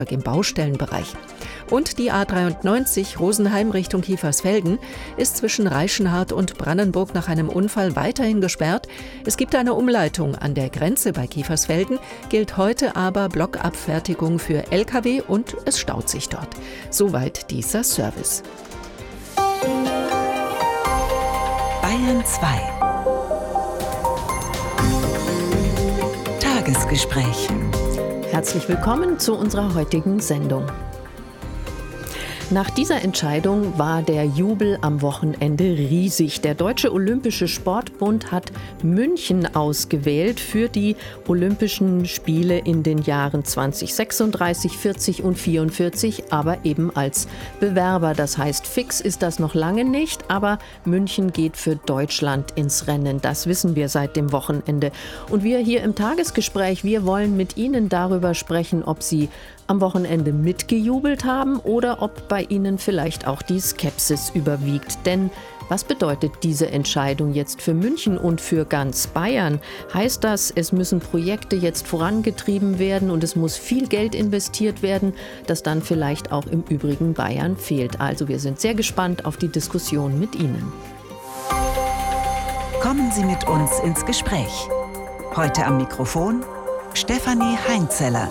im Baustellenbereich. Und die A93 Rosenheim Richtung Kiefersfelden ist zwischen Reichenhart und Brandenburg nach einem Unfall weiterhin gesperrt. Es gibt eine Umleitung an der Grenze bei Kiefersfelden, gilt heute aber Blockabfertigung für Lkw und es staut sich dort. Soweit dieser Service. Bayern 2. Tagesgespräch. Herzlich willkommen zu unserer heutigen Sendung. Nach dieser Entscheidung war der Jubel am Wochenende riesig. Der Deutsche Olympische Sportbund hat München ausgewählt für die Olympischen Spiele in den Jahren 2036, 40 und 44, aber eben als Bewerber. Das heißt, fix ist das noch lange nicht, aber München geht für Deutschland ins Rennen. Das wissen wir seit dem Wochenende. Und wir hier im Tagesgespräch, wir wollen mit Ihnen darüber sprechen, ob Sie am Wochenende mitgejubelt haben oder ob bei Ihnen vielleicht auch die Skepsis überwiegt. Denn was bedeutet diese Entscheidung jetzt für München und für ganz Bayern? Heißt das, es müssen Projekte jetzt vorangetrieben werden und es muss viel Geld investiert werden, das dann vielleicht auch im übrigen Bayern fehlt? Also wir sind sehr gespannt auf die Diskussion mit Ihnen. Kommen Sie mit uns ins Gespräch. Heute am Mikrofon Stefanie Heinzeller.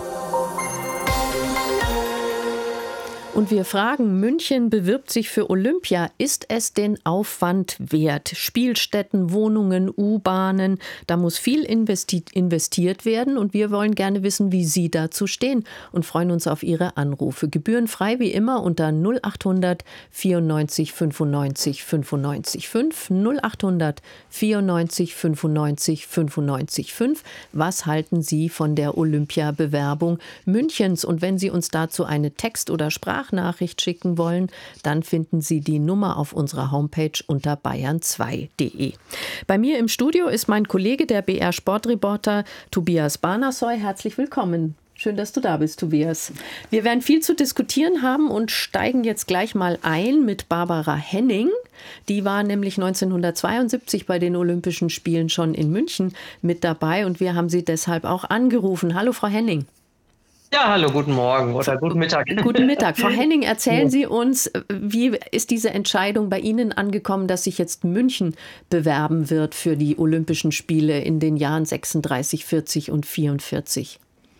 Und wir fragen, München bewirbt sich für Olympia. Ist es den Aufwand wert? Spielstätten, Wohnungen, U-Bahnen, da muss viel investiert werden. Und wir wollen gerne wissen, wie Sie dazu stehen und freuen uns auf Ihre Anrufe. Gebührenfrei wie immer unter 0800 94 95 95 5. 0800 94 95 95 5. Was halten Sie von der Olympiabewerbung Münchens? Und wenn Sie uns dazu eine Text- oder Sprachnachricht schicken wollen, dann finden Sie die Nummer auf unserer Homepage unter bayern2.de. Bei mir im Studio ist mein Kollege, der BR-Sportreporter Tobias Barnasoy. Herzlich willkommen. Schön, dass du da bist, Tobias. Wir werden viel zu diskutieren haben und steigen jetzt gleich mal ein mit Barbara Henning. Die war nämlich 1972 bei den Olympischen Spielen schon in München mit dabei und wir haben sie deshalb auch angerufen. Hallo, Frau Henning. Ja, hallo, guten Morgen oder guten Mittag. Guten Mittag. Frau Henning, erzählen Sie uns, wie ist diese Entscheidung bei Ihnen angekommen, dass sich jetzt München bewerben wird für die Olympischen Spiele in den Jahren 36, 40 und 44?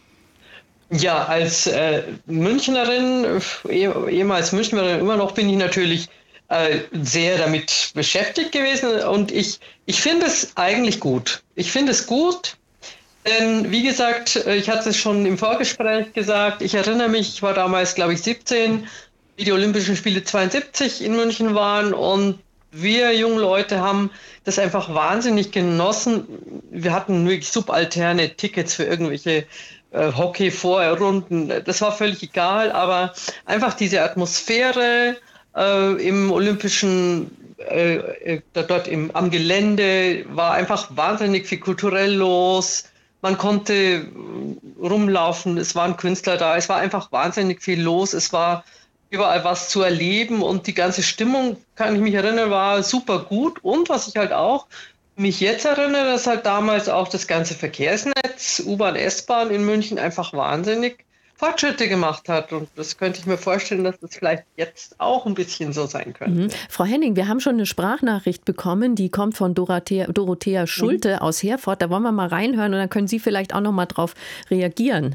Ja, als Münchnerin, ehemals Münchnerin, immer noch bin ich natürlich sehr damit beschäftigt gewesen und ich finde es eigentlich gut. Ich finde es gut. Denn wie gesagt, ich hatte es schon im Vorgespräch gesagt, ich erinnere mich, ich war damals, glaube ich, 17, wie die Olympischen Spiele 72 in München waren und wir jungen Leute haben das einfach wahnsinnig genossen. Wir hatten wirklich subalterne Tickets für irgendwelche Hockey-Vorrunden, das war völlig egal, aber einfach diese Atmosphäre im Olympischen dort am Gelände war einfach wahnsinnig viel kulturell los. Man konnte rumlaufen, es waren Künstler da, es war einfach wahnsinnig viel los, es war überall was zu erleben und die ganze Stimmung, kann ich mich erinnern, war super gut. Und was ich halt auch mich jetzt erinnere, dass halt damals auch das ganze Verkehrsnetz, U-Bahn, S-Bahn in München einfach wahnsinnig Fortschritte gemacht hat. Und das könnte ich mir vorstellen, dass das vielleicht jetzt auch ein bisschen so sein könnte. Frau Henning, wir haben schon eine Sprachnachricht bekommen, die kommt von Dorothea Schulte aus Herford. Da wollen wir mal reinhören und dann können Sie vielleicht auch noch mal drauf reagieren.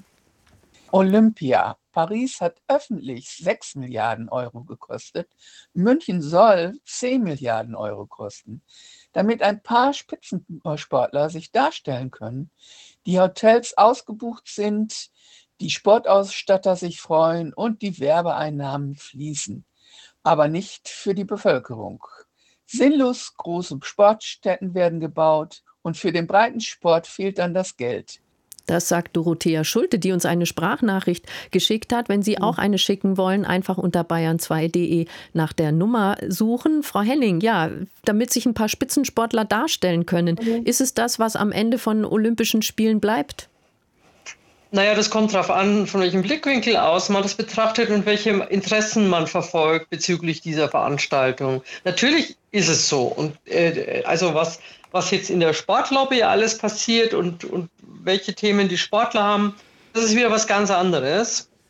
Olympia. Paris hat öffentlich 6 Milliarden Euro gekostet. München soll 10 Milliarden Euro kosten. Damit ein paar Spitzensportler sich darstellen können, die Hotels ausgebucht sind, die Sportausstatter sich freuen und die Werbeeinnahmen fließen, aber nicht für die Bevölkerung. Sinnlos große Sportstätten werden gebaut und für den Breitensport fehlt dann das Geld. Das sagt Dorothea Schulte, die uns eine Sprachnachricht geschickt hat. Wenn Sie auch eine schicken wollen, einfach unter bayern2.de nach der Nummer suchen. Frau Henning, ja, damit sich ein paar Spitzensportler darstellen können, ist es das, was am Ende von Olympischen Spielen bleibt? Naja, das kommt darauf an, von welchem Blickwinkel aus man das betrachtet und welche Interessen man verfolgt bezüglich dieser Veranstaltung. Natürlich ist es so. Und also was jetzt in der Sportlobby alles passiert und welche Themen die Sportler haben, das ist wieder was ganz anderes.